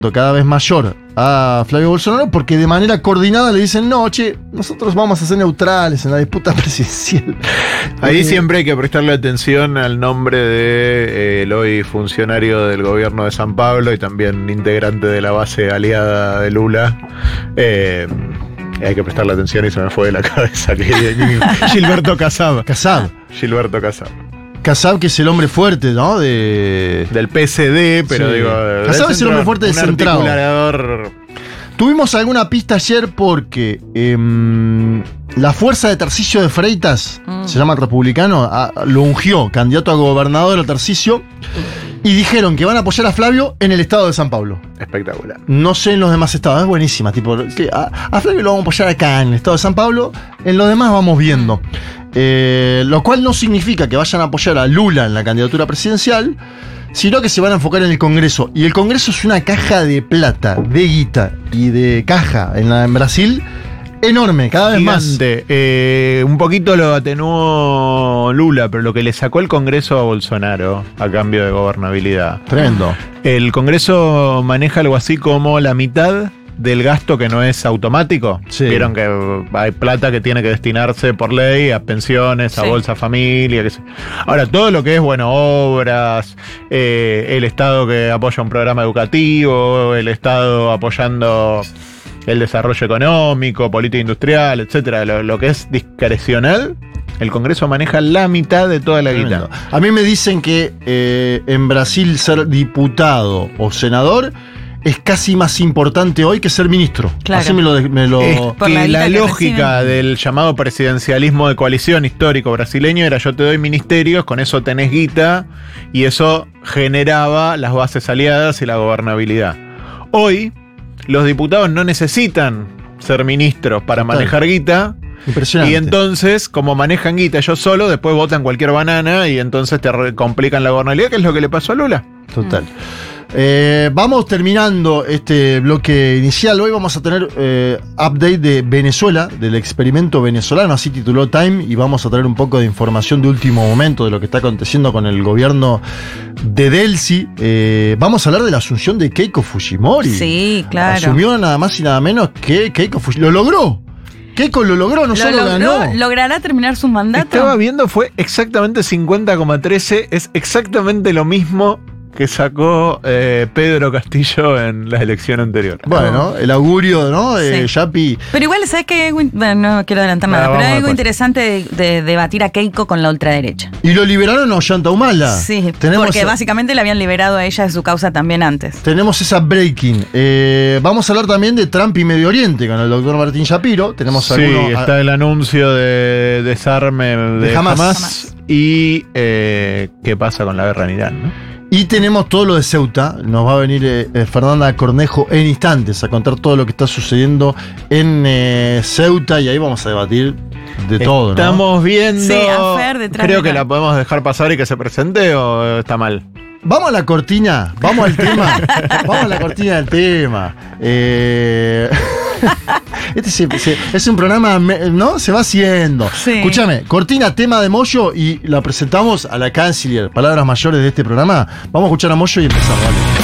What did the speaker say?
cada vez mayor a Flavio Bolsonaro porque de manera coordinada le dicen, no, che, nosotros vamos a ser neutrales en la disputa presidencial. Ahí siempre hay que prestarle atención al nombre de el hoy funcionario del gobierno de San Pablo y también integrante de la base aliada de Lula. Hay que prestarle atención y se me fue de la cabeza Gilberto Kassab. Gilberto Kassab. Kassab, que es el hombre fuerte, ¿no? Del PSD, pero sí. digo... Kassab es el hombre fuerte de centrado. Articulador. Tuvimos alguna pista ayer porque la fuerza de Tarcisio de Freitas, se llama el republicano, lo ungió candidato a gobernador a Tarcisio, y dijeron que van a apoyar a Flavio en el estado de San Pablo. Espectacular. No sé en los demás estados, es buenísima. Tipo, a Flavio lo vamos a apoyar acá en el estado de San Pablo, en los demás vamos viendo. Lo cual no significa que vayan a apoyar a Lula en la candidatura presidencial, sino que se van a enfocar en el Congreso. Y el Congreso es una caja de plata, de guita y de caja en Brasil enorme, cada vez gigante. Más. Un poquito lo atenuó Lula, pero lo que le sacó el Congreso a Bolsonaro a cambio de gobernabilidad. Tremendo. El Congreso maneja algo así como la mitad del gasto que no es automático. Sí. Vieron que hay plata que tiene que destinarse por ley a pensiones, a Bolsa Familia. Ahora, todo lo que es, bueno, obras, el Estado que apoya un programa educativo, el Estado apoyando el desarrollo económico, política industrial, etcétera, lo que es discrecional, el Congreso maneja la mitad de toda la guita. A mí me dicen que en Brasil ser diputado o senador es casi más importante hoy que ser ministro. Claro. Así me lo... Es que la lógica del llamado presidencialismo de coalición histórico brasileño era: yo te doy ministerios, con eso tenés guita, y eso generaba las bases aliadas y la gobernabilidad. Hoy, los diputados no necesitan ser ministros para manejar guita. Impresionante. Y entonces, como manejan guita ellos solos, después votan cualquier banana y entonces te complican la gobernabilidad, que es lo que le pasó a Lula. Total. Vamos terminando este bloque inicial. Hoy vamos a tener update de Venezuela, del experimento venezolano, así tituló Time, y vamos a traer un poco de información de último momento de lo que está aconteciendo con el gobierno de Delcy. Vamos a hablar de la asunción de Keiko Fujimori. Sí, claro. Asumió nada más y nada menos que Keiko Fujimori. ¡Lo logró! Keiko lo logró, no solo ganó. ¿Logrará terminar su mandato? Estaba viendo, fue exactamente 50,13, es exactamente lo mismo que sacó Pedro Castillo en la elección anterior. Bueno, el augurio, ¿no? Sí. Yapi. Pero igual, ¿sabes qué? Bueno, no quiero adelantar nada, pero hay algo interesante de debatir a Keiko con la ultraderecha. Y lo liberaron a Ollanta Humala. Sí, porque básicamente le habían liberado a ella de su causa también antes. Tenemos esa breaking. Vamos a hablar también de Trump y Medio Oriente con el doctor Martín Shapiro. Tenemos está el anuncio de desarme de Hamas. Y qué pasa con la guerra en Irán, ¿no? Y tenemos todo lo de Ceuta. Nos va a venir Fernanda Cornejo en instantes a contar todo lo que está sucediendo en Ceuta, y ahí vamos a debatir de todo, ¿no? Estamos viendo... Sí, a Fer detrás. Creo que la podemos dejar pasar y que se presente, ¿o está mal? Vamos a la cortina, vamos al tema. Vamos a la cortina del tema. Este es un programa, ¿no? Se va haciendo. Sí. Escúchame, cortina, tema de Moyo, y la presentamos a la canciller. Palabras mayores de este programa. Vamos a escuchar a Moyo y empezamos, vale.